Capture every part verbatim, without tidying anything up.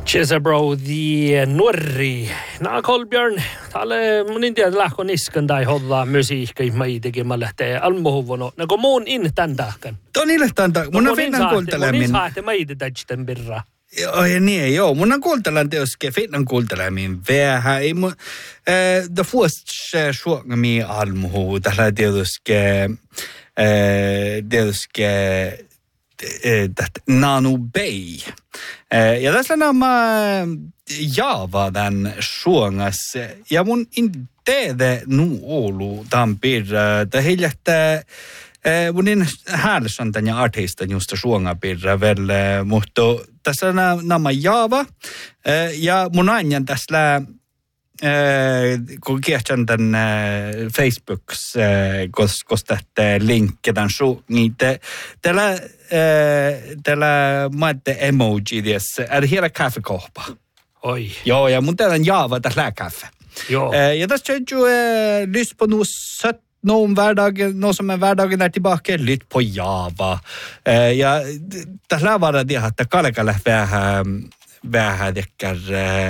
Jezebro the nuorri. Nää Kolbjörn, täällä mun en tiedä lähkö niskan tai hollaa musiikka mai tekemään lähtee almuhuvono. Nako muun in tän tahkan. Ton ille tän tahkan. Mun on finnan kuuntelemin. Mun saatte maita täjten birra. Joo, ja niin, joo. Mun on kuuntelemin teoske finnan kuuntelemin vähän. Ei mun, äh, det första suogami almuhu. Tällä teoske, äh, teoske, tästä Nanu Bay. Ja tässä nämä Java tämän suongas. Ja mun in teede nu olu tampir. Det hiljattaa mun in härsan tämän artistan just suongapirra väl. Mutta tässä nämä Java. Ja mun aina tässä kun kiertän tämän Facebooks, koska tämä linkki tämän suun, niin tällä tällä maatte emoji tässä, är det hela kaffekoppa? Oi. Joo, ja mun täällä on Java tässä kaffe. Joo. Ja tässä on jo lyst på något sött, någon vardag, något som är vardagen är tillbaka, lytt på Java. Ja tässä var det att kalkalle vähän, vähän tekkär,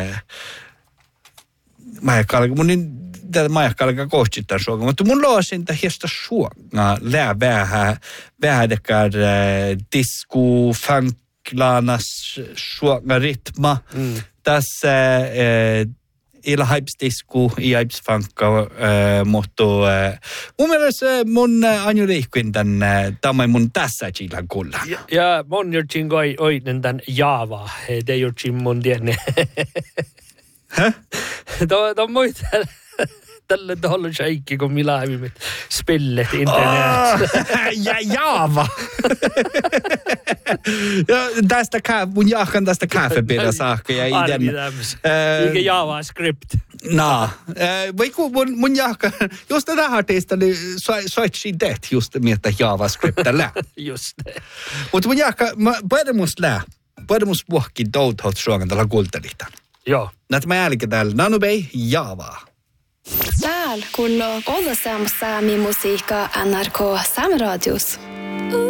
Majakkalka, mun niin tätä majakkalka kohtittaa suoga, mutta mun loosin tätä hiestä suoga, lää vähän, vähän tekar disku, funklaanas suoga ritma, mm. tässä äh, illa haipsdisku, i haipsfunkka, äh, mutta äh, mun mielestä mun anju liikkuin tän, tämä mun tässä chillan kulla. Ja, ja mun jortsin koi oinen tän Java, te jortsin mun tienne. Hä? Tuo on muita tällä tuolla shaikki, kun millä aiemmin spillet internet. Oh, ja Java. Ja tästä ka- mun jahkan tästä kaffepirra saakka. Ja Arvi tämmöisen. Eikä Java script. No. Vaikka mun, mun jahkan, just tätä artista, niin soitsi det just mieltä Java scriptillä. Just det. Mutta mun jahkan, börjar musta lää. Börjar musta vuokki doutot suogan tällä kultelitan. Joo. Näitä mä jälkeen täällä Nanu Bay, Java. Täällä kun on olla saamassa musiikkaa N R K Sam Radios.